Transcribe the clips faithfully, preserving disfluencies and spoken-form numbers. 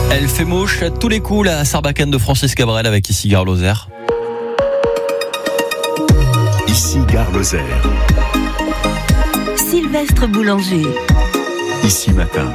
Elle fait mouche à tous les coups, la Sarbacane de Francis Cabrel avec ici Gare Lozère. Ici Gare Lozère. Sylvestre Boulanger. Ici Matin.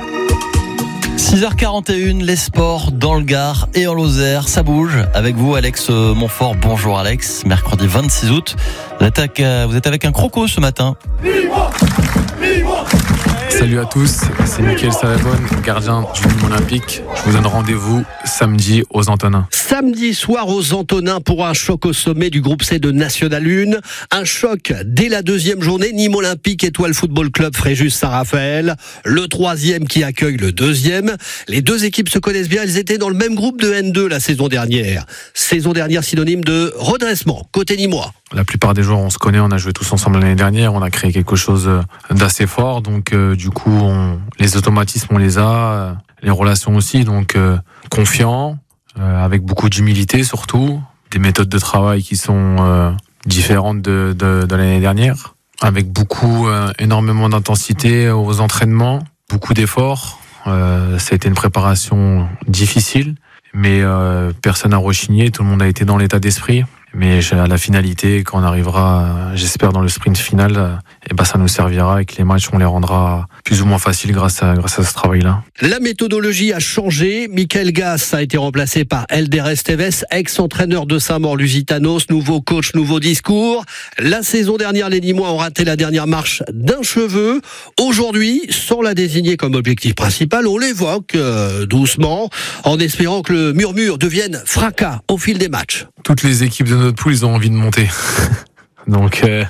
six heures quarante et une, les sports dans le Gard et en Lozère, ça bouge. Avec vous, Alex Montfort. Bonjour Alex, mercredi vingt-six août. Vous êtes avec, vous êtes avec un croco ce matin. Vive-moi, vive-moi. Salut à tous, c'est Mickaël Sarabonne, gardien du Nîmes Olympique. Je vous donne rendez-vous samedi aux Antonins. Samedi soir aux Antonins pour un choc au sommet du groupe C de National un. Un choc dès la deuxième journée. Nîmes Olympique, Étoile Football Club, Fréjus Saint-Raphaël. Le troisième qui accueille le deuxième. Les deux équipes se connaissent bien. Elles étaient dans le même groupe de N deux la saison dernière. Saison dernière synonyme de redressement côté nîmois. La plupart des joueurs, on se connaît, on a joué tous ensemble l'année dernière, on a créé quelque chose d'assez fort, donc euh, du coup, on, les automatismes, on les a, euh, les relations aussi, donc euh, confiant, euh, avec beaucoup d'humilité surtout, des méthodes de travail qui sont euh, différentes de, de, de l'année dernière, avec beaucoup, euh, énormément d'intensité aux entraînements, beaucoup d'efforts. Euh, ça a été une préparation difficile, mais euh, personne n'a rechigné, tout le monde a été dans l'état d'esprit. Mais à la finalité, quand on arrivera, j'espère, dans le sprint final, eh ben ça nous servira et que les matchs, on les rendra plus ou moins faciles grâce à, grâce à ce travail-là. La méthodologie a changé. Michael Gass a été remplacé par Elder Esteves, ex-entraîneur de Saint-Maur-Lusitanos, nouveau coach, nouveau discours. La saison dernière, les Nîmois ont raté la dernière marche d'un cheveu. Aujourd'hui, sans la désigner comme objectif principal, on l'évoque euh, doucement, en espérant que le murmure devienne fracas au fil des matchs. Toutes les équipes de notre poule, ils ont envie de monter. Donc, euh,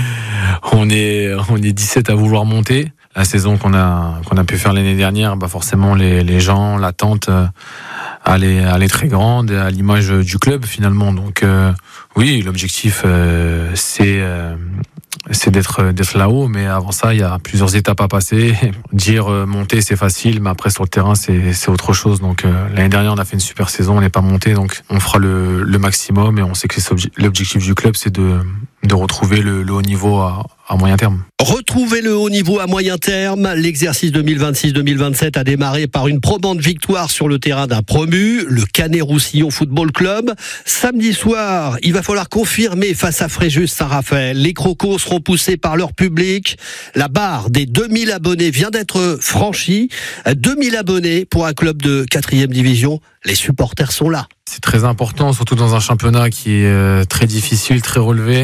on est, on est dix-sept à vouloir monter. La saison qu'on a, qu'on a pu faire l'année dernière, bah forcément, les, les gens, l'attente, euh, elle est, elle est très grande, à l'image du club, finalement. Donc, euh, oui, l'objectif, euh, c'est, euh, c'est d'être, d'être là-haut, mais avant ça, il y a plusieurs étapes à passer. Dire euh, monter, c'est facile, mais après, sur le terrain, c'est, c'est autre chose. Donc, euh, l'année dernière, on a fait une super saison, on n'est pas monté, donc on fera le, le maximum, et on sait que c'est l'objectif du club, c'est de, de retrouver le, le haut niveau à, à moyen terme. Retrouver le haut niveau à moyen terme. L'exercice deux mille vingt-six deux mille vingt-sept a démarré par une probante victoire sur le terrain d'un promu, le Canet-Roussillon Football Club. Samedi soir, il va falloir confirmer face à Fréjus Saint-Raphaël. Les crocos seront poussés par leur public. La barre des deux mille abonnés vient d'être franchie. deux mille abonnés pour un club de quatrième division. Les supporters sont là. C'est très important, surtout dans un championnat qui est très difficile, très relevé.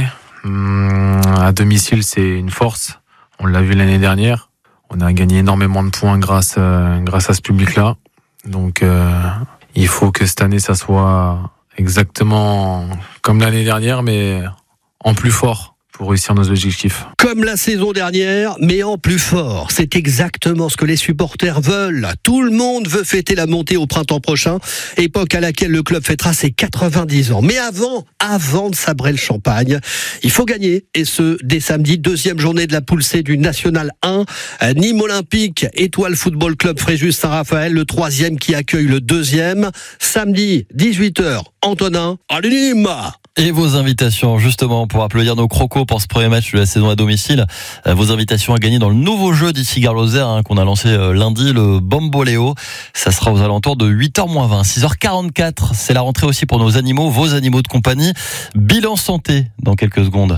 À domicile, c'est une force. On l'a vu l'année dernière. On a gagné énormément de points grâce, euh, grâce à ce public-là. Donc, euh, il faut que cette année, ça soit exactement comme l'année dernière, mais en plus fort pour réussir nos objectifs. Comme la saison dernière, mais en plus fort. C'est exactement ce que les supporters veulent. Tout le monde veut fêter la montée au printemps prochain, époque à laquelle le club fêtera ses quatre-vingt-dix ans. Mais avant, avant de sabrer le champagne, il faut gagner. Et ce, dès samedi, deuxième journée de la poule C du National un. Nîmes Olympique, Étoile Football Club, Fréjus Saint-Raphaël, le troisième qui accueille le deuxième. Samedi, dix-huit heures, Antonin. Allez Nîmes! Et vos invitations, justement, pour applaudir nos crocos pour ce premier match de la saison à domicile. Vos invitations à gagner dans le nouveau jeu d'ici Gare Lozère, hein, qu'on a lancé lundi, le Bamboléo. Ça sera aux alentours de huit heures moins vingt. six heures quarante-quatre, c'est la rentrée aussi pour nos animaux, vos animaux de compagnie. Bilan santé dans quelques secondes.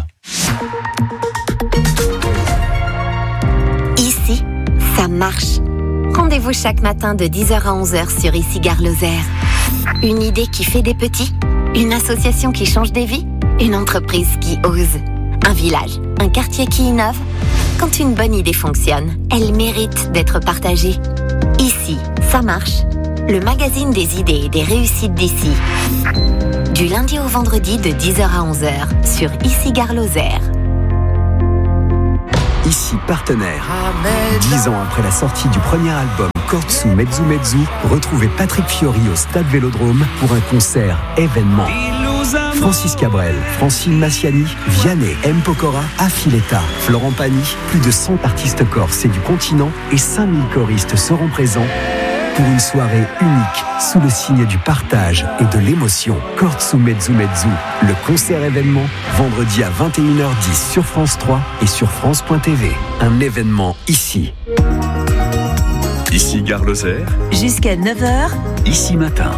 Ici, ça marche. Rendez-vous chaque matin de dix heures à onze heures sur Ici Gare Lozère. Une idée qui fait des petits, une association qui change des vies, une entreprise qui ose, un village, un quartier qui innove. Quand une bonne idée fonctionne, elle mérite d'être partagée. Ici, ça marche. Le magazine des idées et des réussites d'ici. Du lundi au vendredi de dix heures à onze heures sur Ici Gare Lozère. Ici partenaire. Dix ans après la sortie du premier album Kortsu Mezzu Mezzu, retrouvez Patrick Fiori au Stade Vélodrome pour un concert événement. Francis Cabrel, Francine Massiani, Vianney, M. Pokora, Affiletta, Florent Pagny, plus de cent artistes corses et du continent et cinq mille choristes seront présents pour une soirée unique sous le signe du partage et de l'émotion. Kortsu Mezzu Mezzu, le concert événement, vendredi à vingt et une heures dix sur France trois et sur France point T V. Un événement ici. Ici Gare Lozère. Jusqu'à neuf heures. Ici Matin.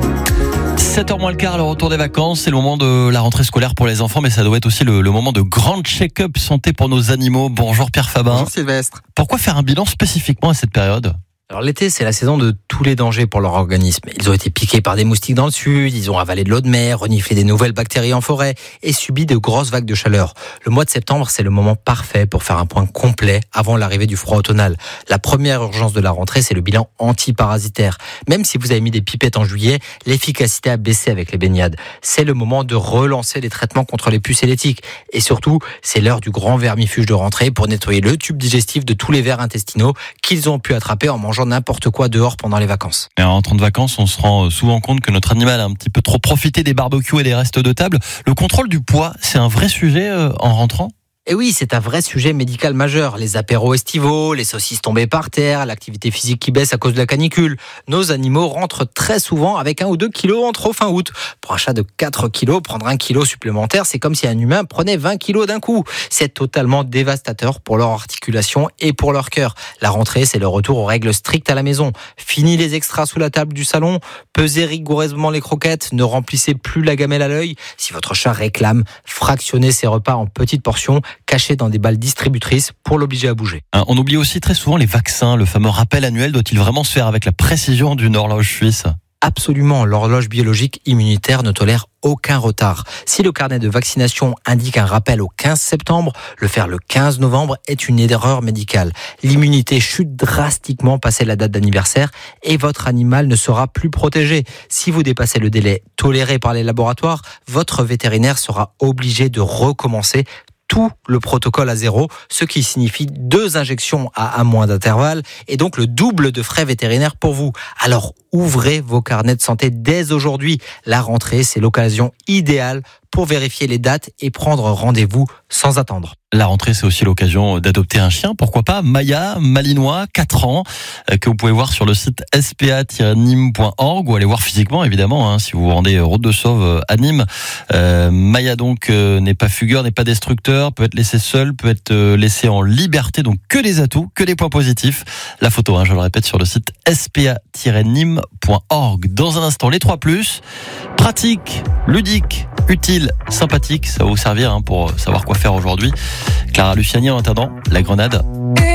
sept heures moins le quart, le retour des vacances, c'est le moment de la rentrée scolaire pour les enfants, mais ça doit être aussi le, le moment de grand check-up santé pour nos animaux. Bonjour Pierre Fabin. Bonjour Sylvestre. Pourquoi faire un bilan spécifiquement à cette période ? Alors l'été, c'est la saison de tous les dangers pour leur organisme. Ils ont été piqués par des moustiques dans le sud, ils ont avalé de l'eau de mer, reniflé des nouvelles bactéries en forêt et subi de grosses vagues de chaleur. Le mois de septembre, c'est le moment parfait pour faire un point complet avant l'arrivée du froid automnal. La première urgence de la rentrée, c'est le bilan antiparasitaire. Même si vous avez mis des pipettes en juillet, l'efficacité a baissé avec les baignades. C'est le moment de relancer les traitements contre les puces et les tiques. Et surtout, c'est l'heure du grand vermifuge de rentrée pour nettoyer le tube digestif de tous les vers intestinaux qu'ils ont pu attraper en mangeant n'importe quoi dehors pendant les vacances. Et en rentrant de vacances, on se rend souvent compte que notre animal a un petit peu trop profité des barbecues et des restes de table. Le contrôle du poids, c'est un vrai sujet en rentrant ? Et oui, c'est un vrai sujet médical majeur. Les apéros estivaux, les saucisses tombées par terre, l'activité physique qui baisse à cause de la canicule. Nos animaux rentrent très souvent avec un ou deux kilos en trop fin août. Pour un chat de quatre kilos, prendre un kilo supplémentaire, c'est comme si un humain prenait vingt kilos d'un coup. C'est totalement dévastateur pour leur articulation et pour leur cœur. La rentrée, c'est le retour aux règles strictes à la maison. Fini les extras sous la table du salon, pesez rigoureusement les croquettes, ne remplissez plus la gamelle à l'œil. Si votre chat réclame, fractionnez ses repas en petites portions, cachés dans des balles distributrices pour l'obliger à bouger. On oublie aussi très souvent les vaccins. Le fameux rappel annuel doit-il vraiment se faire avec la précision d'une horloge suisse ? Absolument, l'horloge biologique immunitaire ne tolère aucun retard. Si le carnet de vaccination indique un rappel au quinze septembre, le faire le quinze novembre est une erreur médicale. L'immunité chute drastiquement passé la date d'anniversaire et votre animal ne sera plus protégé. Si vous dépassez le délai toléré par les laboratoires, votre vétérinaire sera obligé de recommencer tout le protocole à zéro, ce qui signifie deux injections à un mois d'intervalle et donc le double de frais vétérinaires pour vous. Alors ouvrez vos carnets de santé dès aujourd'hui. La rentrée, c'est l'occasion idéale pour vérifier les dates et prendre rendez-vous sans attendre. La rentrée, c'est aussi l'occasion d'adopter un chien. Pourquoi pas Maya, malinois, quatre ans, que vous pouvez voir sur le site s p a tiret nîmes point org ou aller voir physiquement, évidemment, hein, si vous vous rendez route de Sauve à Nîmes. Euh, Maya, donc, euh, n'est pas fugueur, n'est pas destructeur, peut être laissé seul, peut être euh, laissé en liberté. Donc, que des atouts, que des points positifs. La photo, hein, je le répète, sur le site s p a tiret nîmes point org. Dans un instant, les trois plus. Pratique, ludique, utile, sympathique. Ça va vous servir hein, pour savoir quoi faire aujourd'hui. Clara Luciani en attendant, la Grenade.